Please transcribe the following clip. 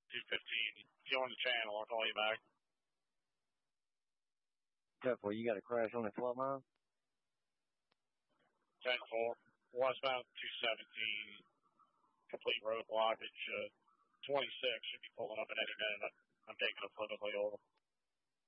215. Join the channel. I'll call you back. 10-4, you got a crash on the 12 mile? 10-4. Westbound 217. Complete road blockage. 26 should be pulling up in any minute. I'm taking a flippantly over.